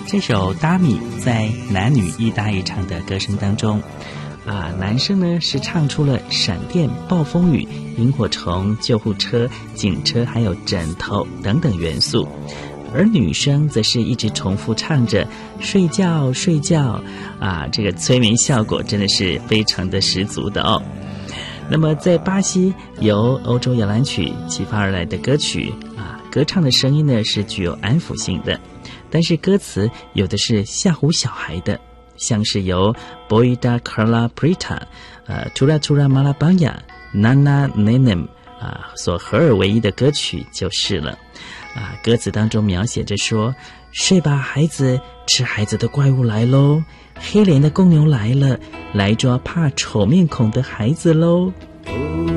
这首《达米》在男女一搭一唱的歌声当中，男生呢是唱出了闪电、暴风雨、萤火虫、救护车、警车，还有枕头等等元素，而女生则是一直重复唱着睡觉睡觉这个催眠效果真的是非常的十足的哦。那么在巴西由欧洲摇篮曲启发而来的歌曲歌唱的声音呢是具有安抚性的，但是歌词有的是吓唬小孩的，像是由 Boida Carla Preta Tura Tura Malabanya、Nana Nenem 所合而为一的歌曲就是了。歌词当中描写着说，睡吧孩子，吃孩子的怪物来咯，黑脸的公牛来了，来抓怕丑面孔的孩子咯。